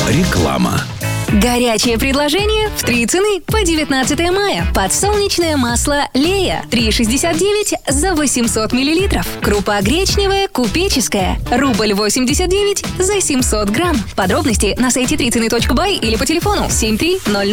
Реклама. Горячее предложение в 3 цены по 19 мая. Подсолнечное масло Лея 3,69 за 800 миллилитров. Крупа гречневая купеческая рубль 89 за 700 грамм. Подробности на сайте 3цены.бай или по телефону 7300.